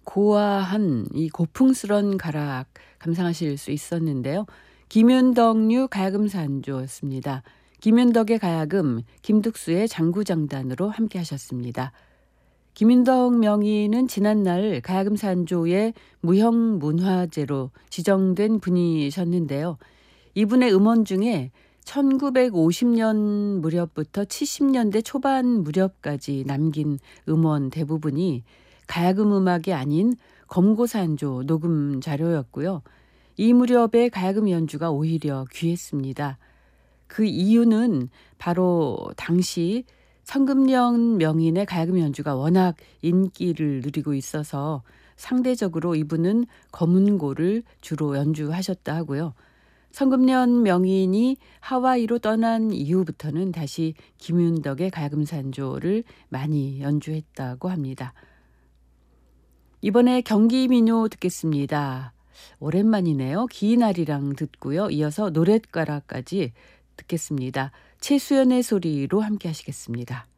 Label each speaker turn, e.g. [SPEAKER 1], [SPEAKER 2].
[SPEAKER 1] 고와한 이 고풍스런 가락 감상하실 수 있었는데요. 김윤덕류 가야금산조였습니다. 김윤덕의 가야금, 김득수의 장구장단으로 함께 하셨습니다. 김윤덕 명의는 지난날 가야금산조의 무형문화재로 지정된 분이셨는데요. 이분의 음원 중에 1950년 무렵부터 70년대 초반 무렵까지 남긴 음원 대부분이 가야금 음악이 아닌 검고산조 녹음 자료였고요. 이 무렵의 가야금 연주가 오히려 귀했습니다. 그 이유는 바로 당시 성금령 명인의 가야금 연주가 워낙 인기를 누리고 있어서 상대적으로 이분은 검은고를 주로 연주하셨다 하고요. 성금년 명인이 하와이로 떠난 이후부터는 다시 김윤덕의 가야금산조를 많이 연주했다고 합니다. 이번에 경기민요 듣겠습니다. 오랜만이네요. 기나리랑 듣고요. 이어서 노랫가락까지 듣겠습니다. 최수연의 소리로 함께 하시겠습니다.